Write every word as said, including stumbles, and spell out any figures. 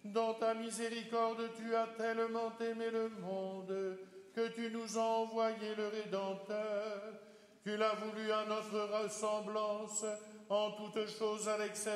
Dans ta miséricorde, tu as tellement aimé le monde que tu nous as envoyé le Rédempteur. Tu l'as voulu à notre ressemblance en toutes choses avec cette